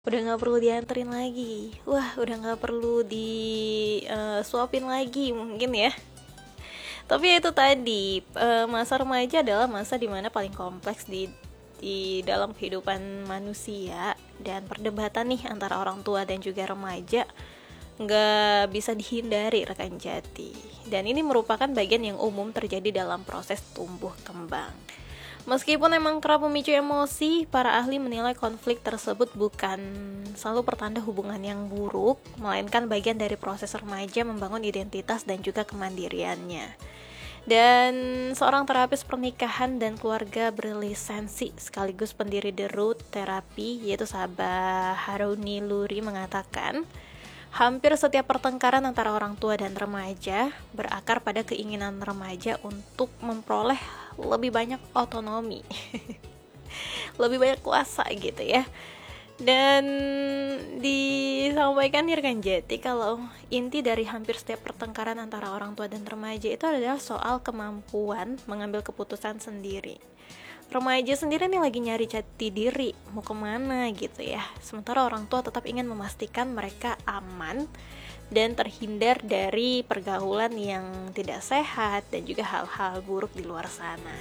Udah nggak perlu dianterin lagi. Wah, udah nggak perlu suapin lagi mungkin ya. Tapi itu tadi, masa remaja adalah masa dimana paling kompleks di dalam kehidupan manusia. Dan perdebatan nih antara orang tua dan juga remaja nggak bisa dihindari, rekan jati. Dan ini merupakan bagian yang umum terjadi dalam proses tumbuh kembang. Meskipun emang kerap memicu emosi, para ahli menilai konflik tersebut bukan selalu pertanda hubungan yang buruk, melainkan bagian dari proses remaja membangun identitas dan juga kemandiriannya. Dan seorang terapis pernikahan dan keluarga berlisensi sekaligus pendiri The Root Therapy, yaitu Sabah Haruni Luri, mengatakan hampir setiap pertengkaran antara orang tua dan remaja berakar pada keinginan remaja untuk memperoleh lebih banyak otonomi, lebih banyak kuasa gitu ya. Dan disampaikan nih rekan Jati kalau inti dari hampir setiap pertengkaran antara orang tua dan remaja itu adalah soal kemampuan mengambil keputusan sendiri. Remaja sendiri nih lagi nyari jati diri, mau kemana gitu ya. Sementara orang tua tetap ingin memastikan mereka aman dan terhindar dari pergaulan yang tidak sehat dan juga hal-hal buruk di luar sana.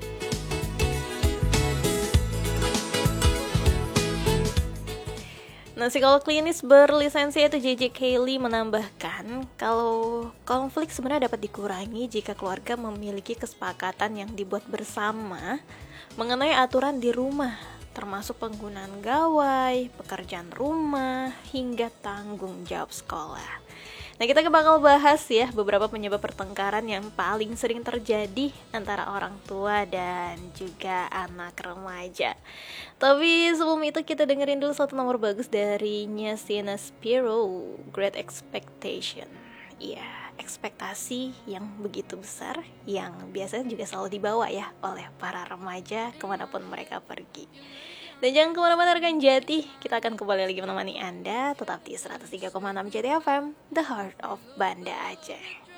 Nah, psikolog klinis berlisensi yaitu JJ Cayley menambahkan kalau konflik sebenarnya dapat dikurangi jika keluarga memiliki kesepakatan yang dibuat bersama mengenai aturan di rumah, termasuk penggunaan gawai, pekerjaan rumah, hingga tanggung jawab sekolah. Nah, kita bakal bahas ya beberapa penyebab pertengkaran yang paling sering terjadi antara orang tua dan juga anak remaja. Tapi sebelum itu kita dengerin dulu satu nomor bagus dari Sina Spiro, Great Expectation. Iya, ekspektasi yang begitu besar yang biasanya juga selalu dibawa ya oleh para remaja kemanapun mereka pergi. Dan jangan kemana-mana rekan Jati, kita akan kembali lagi menemani Anda tetap di 103,6 Jati FM, The Heart of Banda Aceh.